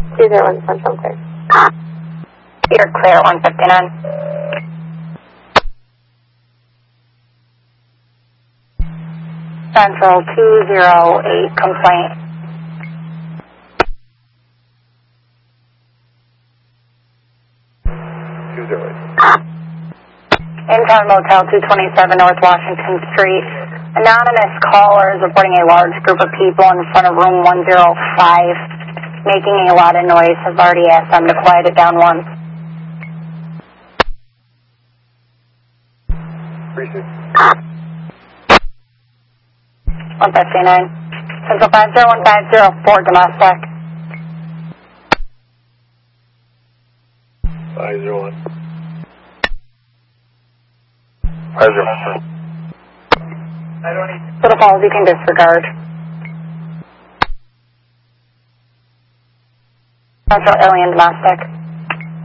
201 Central clear. You're clear, 159. Central 208, complaint. Intown Motel 227 North Washington Street. Anonymous caller is reporting a large group of people in front of room 105 making a lot of noise. Has already asked them to quiet it down once. Precinct. 159. Central 50150 domestic. 501. 501. Little calls you can disregard. Central Alien domestic.